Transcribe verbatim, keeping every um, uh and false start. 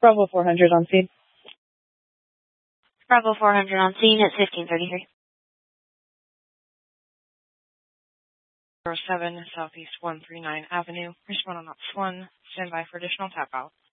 Bravo four hundred on scene. Bravo four hundred on scene at fifteen thirty-three. zero seven Southeast one thirty-nine Avenue. Respond on ops one. Stand by for additional tap out.